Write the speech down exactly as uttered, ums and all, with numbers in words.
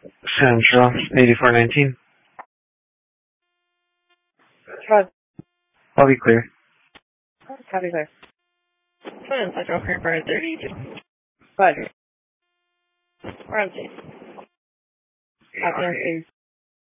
Central, eighty-four nineteen. Trust. I'll be clear. Copy clear. Seven Central Creeper thirty-two. Roger. We're on scene. Copy on scene.